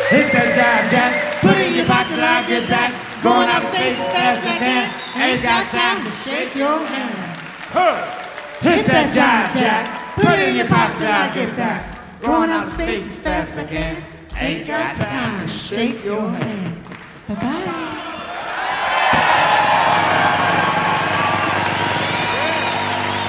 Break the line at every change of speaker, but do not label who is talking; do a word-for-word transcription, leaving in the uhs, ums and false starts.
Hit that jive jack, put it in your pocket and I'll get back. Going out space as fast as I can. Ain't got time to shake your hand. Huh. Hit that jive jack, put it in your pocket and I'll get back. Going out space as fast as I can. Ain't got time to shake your hand. Bye-bye.